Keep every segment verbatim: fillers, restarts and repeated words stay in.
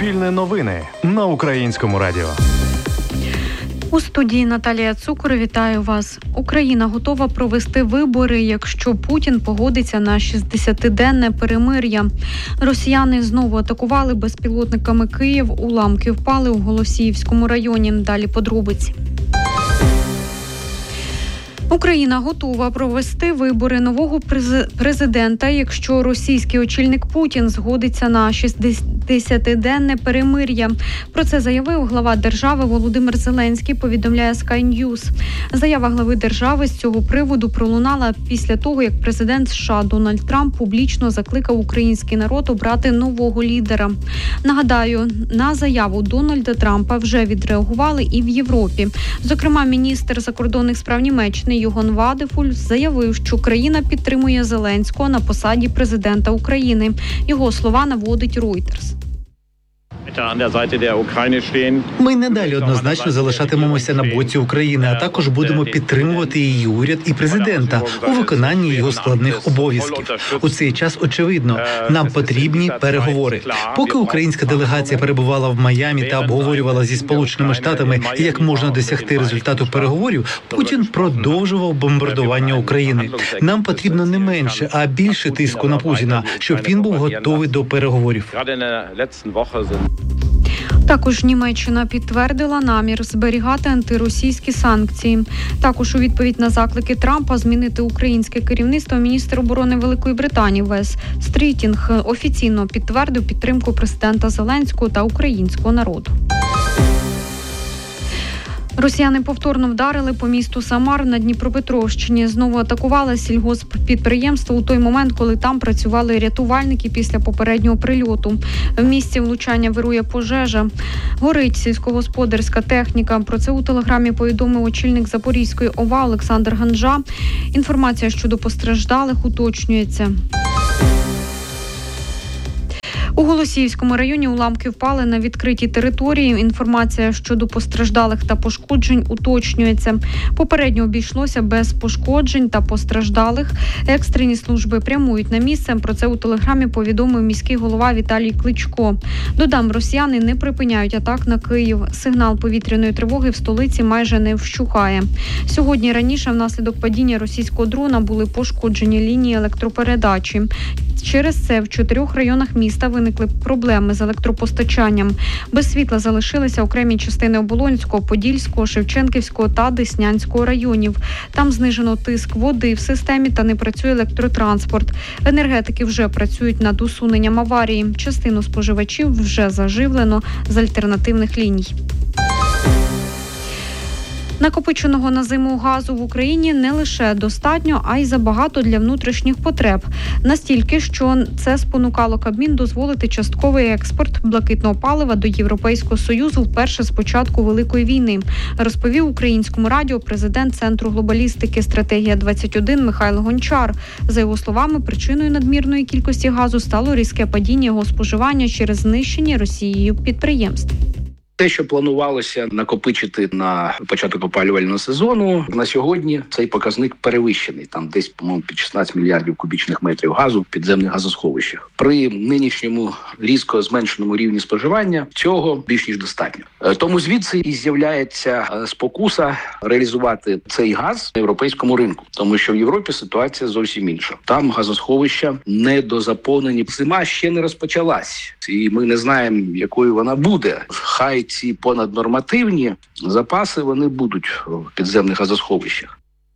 Суспільне новини на Українському радіо. У студії Наталія Цукор, вітаю вас. Україна готова провести вибори, якщо Путін погодиться на шістдесятиденне перемир'я. Росіяни знову атакували безпілотниками Київ, уламки впали у Голосіївському районі. Далі подробиці. Україна готова провести вибори нового президента, якщо російський очільник Путін згодиться на шістдесятиденне перемир'я. Про це заявив глава держави Володимир Зеленський, повідомляє Sky News. Заява глави держави з цього приводу пролунала після того, як президент США Дональд Трамп публічно закликав український народ обрати нового лідера. Нагадаю, на заяву Дональда Трампа вже відреагували і в Європі. Зокрема, міністр закордонних справ Німеччини Йоган Вадефуль заявив, що країна підтримує Зеленського на посаді президента України. Його слова наводить Reuters. Ми надалі однозначно залишатимемося на боці України, а також будемо підтримувати її уряд і президента у виконанні його складних обов'язків. У цей час, очевидно, нам потрібні переговори. Поки українська делегація перебувала в Майамі та обговорювала зі Сполученими Штатами, як можна досягти результату переговорів, Путін продовжував бомбардування України. Нам потрібно не менше, а більше тиску на Путіна, щоб він був готовий до переговорів. Також Німеччина підтвердила намір зберігати антиросійські санкції. Також у відповідь на заклики Трампа змінити українське керівництво міністр оборони Великої Британії Вес Стрітінг офіційно підтвердив підтримку президента Зеленського та українського народу. Росіяни повторно вдарили по місту Самар на Дніпропетровщині. Знову атакували сільгосппідприємство у той момент, коли там працювали рятувальники після попереднього прильоту. В місті влучання вирує пожежа. Горить сільськогосподарська техніка. Про це у телеграмі повідомив очільник Запорізької ОВА Олександр Ганжа. Інформація щодо постраждалих уточнюється. У Голосіївському районі уламки впали на відкритій території. Інформація щодо постраждалих та пошкоджень уточнюється. Попередньо обійшлося без пошкоджень та постраждалих. Екстрені служби прямують на місце. Про це у телеграмі повідомив міський голова Віталій Кличко. Додам, росіяни не припиняють атак на Київ. Сигнал повітряної тривоги в столиці майже не вщухає. Сьогодні раніше внаслідок падіння російського дрона були пошкоджені лінії електропередачі. Через це в чотирьох районах міста виникли проблеми з електропостачанням. Без світла залишилися окремі частини Оболонського, Подільського, Шевченківського та Деснянського районів. Там знижено тиск води в системі та не працює електротранспорт. Енергетики вже працюють над усуненням аварії. Частину споживачів вже заживлено з альтернативних ліній. Накопиченого на зиму газу в Україні не лише достатньо, а й забагато для внутрішніх потреб. Настільки, що це спонукало Кабмін дозволити частковий експорт блакитного палива до Європейського Союзу вперше з початку Великої війни, розповів Українському радіо президент Центру глобалістики «Стратегія двадцять один» Михайло Гончар. За його словами, причиною надмірної кількості газу стало різке падіння його споживання через знищення Росією підприємств. Те, що планувалося накопичити на початок опалювального сезону, на сьогодні цей показник перевищений. Там десь, по-моєму, під шістнадцять мільярдів кубічних метрів газу в підземних газосховищах. При нинішньому різко зменшеному рівні споживання цього більш ніж достатньо. Тому звідси і з'являється спокуса реалізувати цей газ на європейському ринку. Тому що в Європі ситуація зовсім інша. Там газосховища недозаповнені. Зима ще не розпочалась. І ми не знаємо, якою вона буде. Хай ці понаднормативні запаси, вони будуть в підземних газосховищах.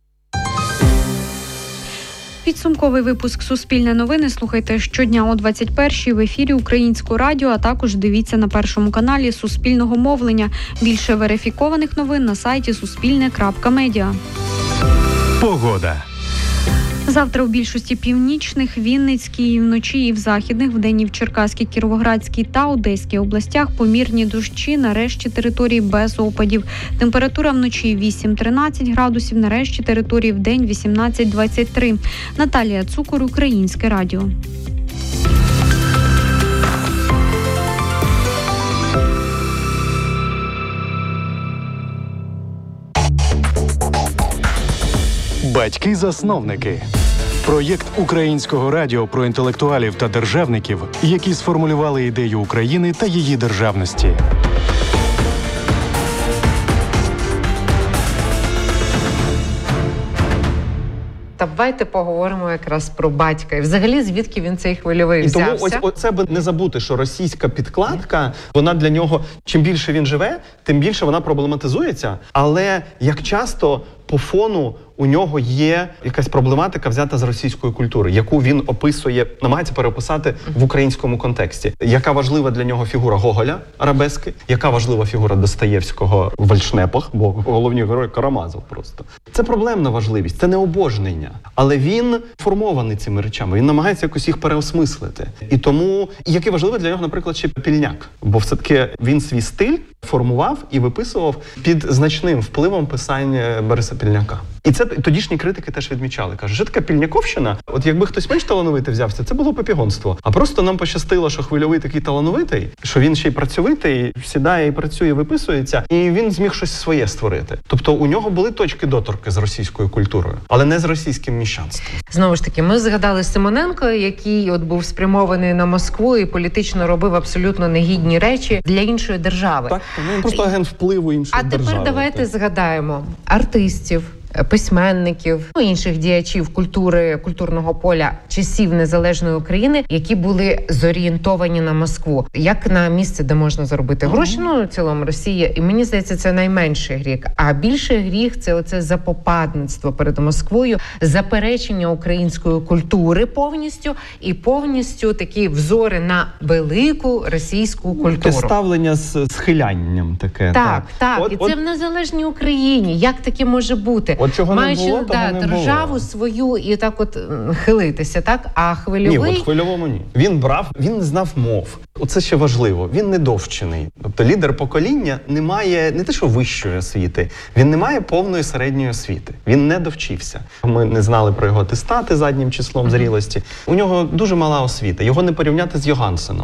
Підсумковий випуск «Суспільне новини» слухайте щодня о двадцять першій в ефірі Українського радіо, а також дивіться на Першому каналі Суспільного мовлення. Більше верифікованих новин на сайті суспільне крапка медіа. Погода. Завтра у більшості північних, Вінницькій, вночі і в західних, вдень і в Черкаській, Кіровоградській та Одеській областях помірні дощі, на решті території без опадів. Температура вночі вісім-тринадцять градусів, на решті території вдень вісімнадцять-двадцять три. Наталія Цукор, Українське радіо. Батьки-засновники. Проєкт українського радіо про інтелектуалів та державників, які сформулювали ідею України та її державності. Давайте поговоримо якраз про батька. І взагалі, звідки він цей хвильовий І взявся. тому ось оце би не забути, що російська підкладка, вона для нього, чим більше він живе, тим більше вона проблематизується. Але як часто по фону у нього є якась проблематика взята з російської культури, яку він описує, намагається переописати в українському контексті. Яка важлива для нього фігура Гоголя, арабески, яка важлива фігура Достоєвського в Вальшнепах, бо головні герої Карамазов просто. Це проблемна важливість, це не обожнення. Але він формований цими речами, він намагається якось їх переосмислити. І тому, і яке важливе для нього, наприклад, ще Пільняк. Бо все-таки він свій стиль формував і виписував під значним впливом писання Бориса Пільняка. І це тодішні критики теж відмічали. Кажуть, що така пільняковщина, от якби хтось менш талановитий взявся, це було попігонство. А просто нам пощастило, що Хвильовий такий талановитий, що він ще й працьовитий, сідає і працює, виписується, і він зміг щось своє створити. Тобто у нього були точки доторки з російською культурою, але не з російським міщанством. Знову ж таки, ми згадали Симоненко, який от був спрямований на Москву і політично робив абсолютно негідні речі для іншої держави. Так, він просто агент впливу іншої А держави. тепер давайте так. згадаємо артистів, письменників, ну, інших діячів культури, культурного поля часів незалежної України, які були зорієнтовані на Москву. Як на місце, де можна заробити гроші, ну, в цілому Росія. І мені здається, це найменший гріх. А більший гріх – це оце запопадництво перед Москвою, заперечення української культури повністю і повністю такі взори на велику російську культуру. Таке ставлення з схилянням таке. Так, так. От, і от, це в незалежній Україні. Як таке може бути? От чого Маючи, не було, того да, не державу було. свою і так от м, хилитися, так? А Хвильовий... Ні, от Хвильовому ні. Він брав, він не знав мов. Оце ще важливо. Він не довчений. Тобто лідер покоління не має не те, що вищої освіти, він не має повної середньої освіти. Він не довчився. Ми не знали про його атестати заднім числом зрілості. У нього дуже мала освіта. Його не порівняти з Йогансеном.